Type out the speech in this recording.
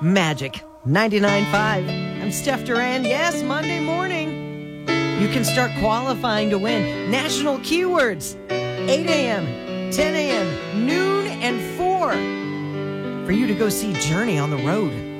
Magic 99.5. I'm Steph Duran. Yes, Monday morning. You can start qualifying to win national keywords. 8 a.m., 10 a.m., noon, and 4. For you to go see Journey on the road.